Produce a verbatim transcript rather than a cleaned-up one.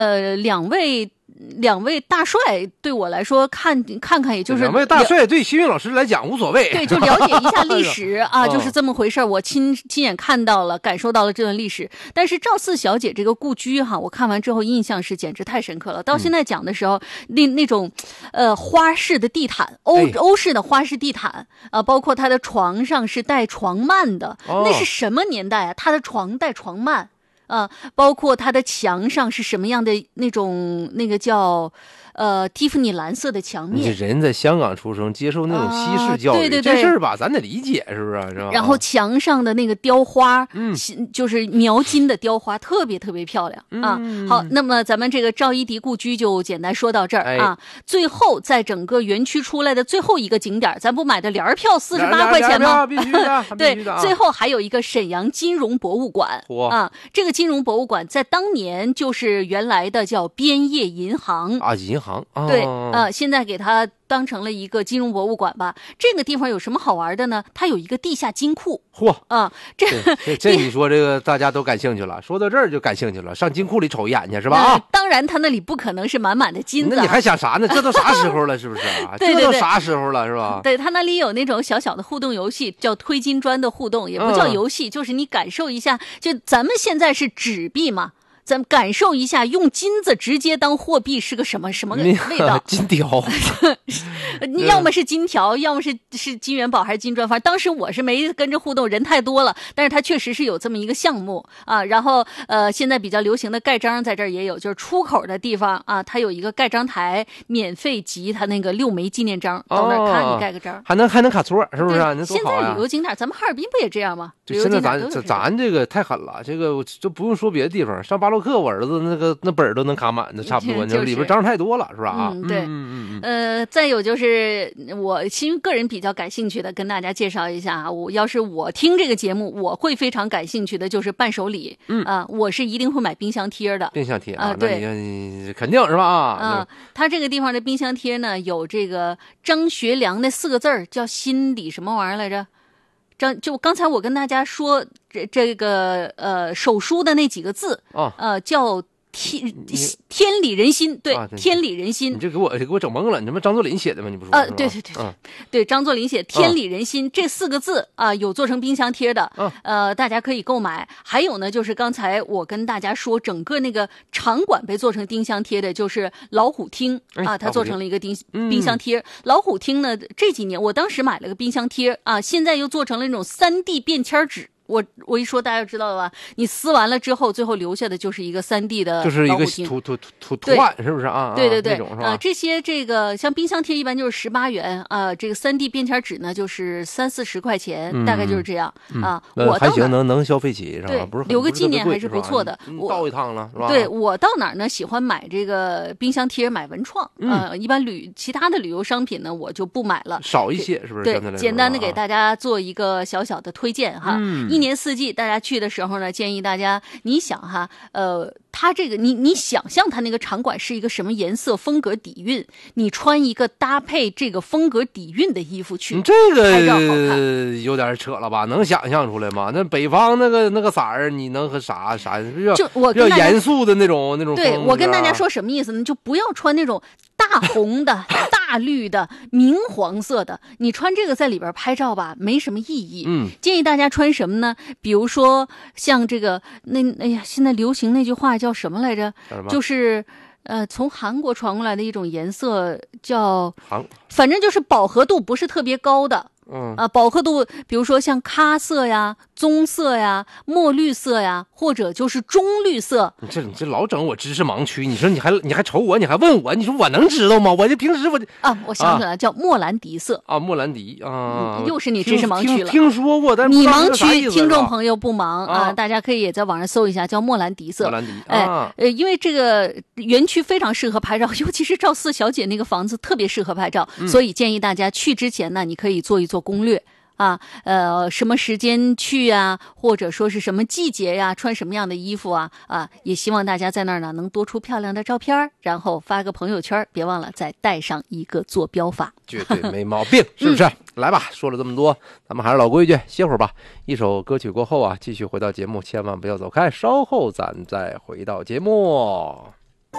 呃，两位。两位大帅对我来说看看看也就是两位大帅对新运老师来讲无所谓， 对，就了解一下历史啊，就是这么回事。我亲亲眼看到了，感受到了这段历史。但是赵四小姐这个故居哈，我看完之后印象是简直太深刻了。到现在讲的时候，那、嗯、那种呃花式的地毯，欧欧式的花式地毯啊，包括她的床上是带床幔的， 哦、 那是什么年代啊？她的床带床幔。啊，包括它的墙上是什么样的那种那个叫呃蒂芙尼蓝色的墙面。 你这人在香港出生，接受那种西式教育，啊、 对对对， 这事儿吧，咱得理解，是不是？是吧？ 然后墙上的那个雕花， 嗯， 就是描金的雕花，特别特别漂亮、 嗯、 啊。好，那么咱们这个赵一荻故居就简单说到这儿、哎、啊。最后，在整个园区出来的最后一个景点，咱不买的联票四十八块钱吗？ 必须的， 对， 必须的、啊。 最后还有一个沈阳金融博物馆啊，这个金融博物馆在当年就是原来的叫边业银行啊，银行、哦、 对啊，现在给它当成了一个金融博物馆吧。这个地方有什么好玩的呢？它有一个地下金库。 嚯啊，这这这你说这个大家都感兴趣了。说到这儿就感兴趣了，上金库里瞅一眼去是吧？啊、 呃，当然，它那里不可能是满满的金子。 那你还想啥呢？这都啥时候了，是不是啊？ 对对对， 这都啥时候了，是吧？ 对，它那里有那种小小的互动游戏，叫推金砖的互动，也不叫游戏，嗯、就是你感受一下。就咱们现在是纸币嘛。咱们感受一下，用金子直接当货币是个什么什么味道？ 金条， 你要么是金条，要么是是金元宝还是金砖？反正当时我是没跟着互动，人太多了。但是它确实是有这么一个项目啊。然后呃，现在比较流行的盖章在这儿也有，就是出口的地方啊，它有一个盖章台，免费集它那个六枚纪念章，到那儿看你盖个章， 哦、还能还能卡座，是不是、啊？ 现在旅游景点，咱们哈尔滨不也这样吗？ 现在咱咱咱这个太狠了，这个就不用说别的地方，上巴洛克我儿子那个那本儿都能卡满的，差不多， 就是、 里边章太多了，是吧？啊， 嗯，对， 嗯嗯嗯呃，再有就是我其实个人比较感兴趣的，跟大家介绍一下啊，我要是我听这个节目，我会非常感兴趣的就是伴手礼， 嗯啊、呃，我是一定会买冰箱贴的， 冰箱贴啊， 呃、对， 那你肯定是吧？啊， 啊，它这个地方的冰箱贴呢，有这个张学良那四个字儿，叫心里什么玩意儿来着？张就刚才我跟大家说这这个呃手书的那几个字， 哦、 呃叫。天天理人心，对， 啊、 天理人心。 你这给我给我整懵了，你这不张作霖写的吗？你不说？ 呃，对对对对， 嗯、 对，张作霖写天理人心、嗯、这四个字啊、呃，有做成冰箱贴的， 嗯、 呃，大家可以购买。还有呢，就是刚才我跟大家说，整个那个场馆被做成冰箱贴的，就是老虎厅啊，它做成了一个冰冰箱贴。老虎厅呢，这几年我当时买了个冰箱贴啊，现在又做成了那种三 D 便签纸。我我一说大家就知道了吧？你撕完了之后，最后留下的就是一个三 D 的， 就是一个图图图图案，是不是啊？ 对对对， 啊、 呃，这些这个像冰箱贴一般就是十八元啊、呃，这个三 D 便签纸呢就是三四十块钱， 嗯、 大概就是这样、 嗯、 啊。 嗯、 我还行，能能消费起是吧？ 对， 不是留个纪念还是不错的。 我到一趟了是吧？ 对，我到哪儿呢？喜欢买这个冰箱贴，买文创。 嗯、 呃，一般旅其他的旅游商品呢，我就不买了， 少一些，是不是？ 对，简单的给大家做一个小小的推荐哈。 嗯、 一年四季大家去的时候呢，建议大家，你想哈，呃，它这个你你想象它那个场馆是一个什么颜色、风格、底蕴，你穿一个搭配这个风格底蕴的衣服去， 这个拍照好看有点扯了吧？能想象出来吗？那北方那个那个色儿，你能和啥啥？ 就我比较严肃的那种那种。 对，我跟大家说什么意思呢？就不要穿那种大红的、大绿的、明黄色的，你穿这个在里边拍照吧，没什么意义。 嗯， 建议大家穿什么呢？比如说像这个，那哎呀，现在流行那句话叫什么来着？就是呃，从韩国传过来的一种颜色叫，反正就是饱和度不是特别高的。 嗯啊，饱和度，比如说像咖色呀、棕色呀、墨绿色呀，或者就是中绿色。 你这你这老整我知识盲区，你说你还你还瞅我，你还问我，你说我能知道吗？我这平时我啊，我想起来了，啊、叫莫兰迪色啊，莫兰迪啊、 嗯，又是你知识盲区了。 听, 听说过，但是你盲区，听众朋友不盲啊、 啊， 大家可以也在网上搜一下，叫莫兰迪色。 莫兰迪， 哎， 啊、 呃，因为这个园区非常适合拍照，尤其是赵四小姐那个房子特别适合拍照， 嗯、 所以建议大家去之前呢，你可以做一做攻略。啊，呃，什么时间去啊，或者说是什么季节呀、啊，穿什么样的衣服啊？啊，也希望大家在那儿呢能多出漂亮的照片，然后发个朋友圈，别忘了再带上一个坐标法， 绝对没毛病，是不是？嗯、来吧，说了这么多，咱们还是老规矩，歇会儿吧。一首歌曲过后啊，继续回到节目，千万不要走开，稍后咱再回到节目。